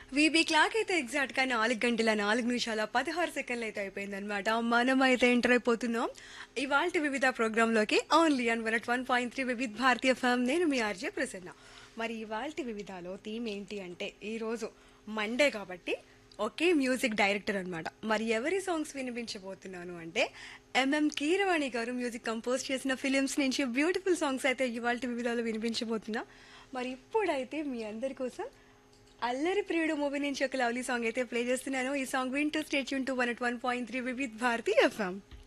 VB clock అయితే exact గా 4 గంటల 4 నిమిషాల 16 సెకండ్లు అయితే అయిపోయిందనమాట. మనం అయితే ఎంటర్ అయిపోతున్నాం ఇవాల్టి వివిధ ప్రోగ్రామ్ లోకి only an 101.3 Vividh Bharatiya form. నేను మీ ఆర్జే ప్రసన్న. మరి ఇవాల్టి వివిధాలో థీమ్ ఏంటి అంటే ఈ రోజు మండే కాబట్టి ఒకే మ్యూజిక్ డైరెక్టర్ అన్నమాట. మరి ఎవరి సాంగ్స్ వినిపించబోతున్నాను అంటే కీరవాణి గారు మ్యూజిక్ కంపోజ్ చేసిన ఫిలిమ్స్ నుంచి బ్యూటిఫుల్ సాంగ్స్ అయితే ఇవాల్టి వివిధాలో వినిపించబోతున్నా. మరి ఇప్పుడైతే మీ అందరి కోసం అల్లరి ప్రియుడు మూవీ నుంచి ఒక లవ్లీ సాంగ్ అయితే ప్లే చేస్తున్నాను. ఈ సాంగ్ వింటూ state Yoon to 101.3 Vividh Bharati FM.